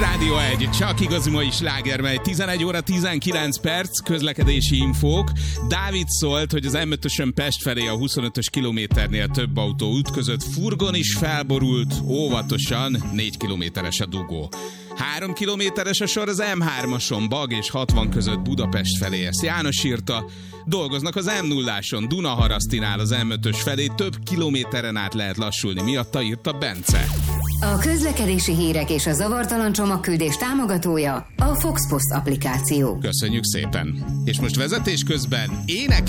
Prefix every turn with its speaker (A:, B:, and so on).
A: Rádió 1, csak igazi mai sláger, mely 11 óra 19 perc, közlekedési infók. Dávid szólt, hogy az M5-ösön Pest felé a 25-ös kilométernél több autó ütközött, furgon is felborult, óvatosan, 4 kilométeres a dugó. 3 kilométeres a sor az M3-ason, Bag és 60 között Budapest felé, ezt János írta. Dolgoznak az M0-áson, Dunaharasztinál az M5-ös felé, több kilométeren át lehet lassulni, miatta írta Bence.
B: A közlekedési hírek és a zavartalan csomagküldés támogatója a Fox Post applikáció.
A: Köszönjük szépen! És most vezetés közben énekel!